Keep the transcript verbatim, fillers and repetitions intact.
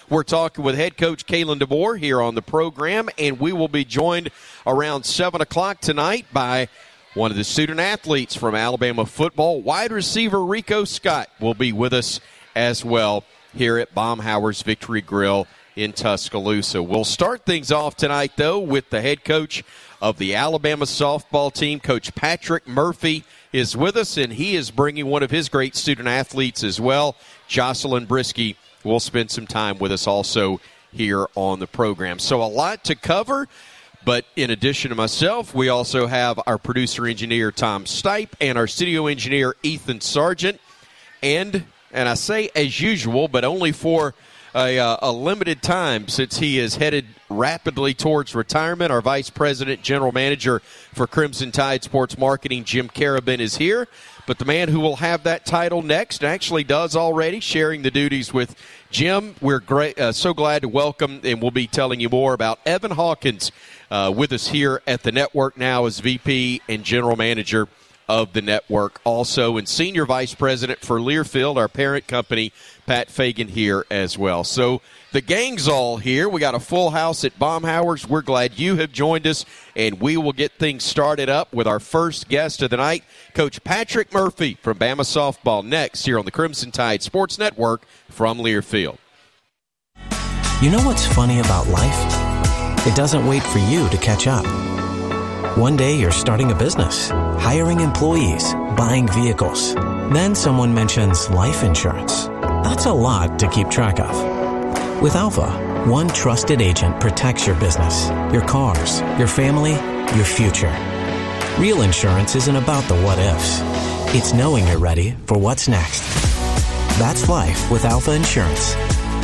We're talking with head coach Kalen DeBoer here on the program, and we will be joined around seven o'clock tonight by one of the student athletes from Alabama football. Wide receiver Rico Scott will be with us as well here at Baumhower's Victory Grill in Tuscaloosa. We'll start things off tonight, though, with the head coach of the Alabama softball team. Coach Patrick Murphy is with us, and he is bringing one of his great student athletes as well. Jocelyn Brisky will spend some time with us also here on the program. So a lot to cover, but in addition to myself, we also have our producer-engineer Tom Stipe and our studio engineer Ethan Sargent. And, and I say as usual, but only for A, uh, a limited time since he is headed rapidly towards retirement. Our Vice President, General Manager for Crimson Tide Sports Marketing, Jim Carabin, is here. But the man who will have that title next actually does already, sharing the duties with Jim. We're great, uh, so glad to welcome, and we'll be telling you more about Evan Hawkins uh, with us here at the network now as V P and General Manager of the network also, and Senior Vice President for Learfield, our parent company, Pat Fagan, here as well. So the gang's all here. We got a full house at Baumhower's. We're glad you have joined us, and we will get things started up with our first guest of the night, Coach Patrick Murphy from Bama Softball, next here on the Crimson Tide Sports Network from Learfield. You know what's funny about life? It doesn't wait for you to catch up. One day you're starting a business, hiring employees, buying vehicles. Then someone mentions life insurance. That's a lot to keep track of. With Alpha, one trusted agent protects your business, your cars, your family, your future. Real insurance isn't about the what-ifs. It's knowing you're ready for what's next. That's life with Alpha Insurance.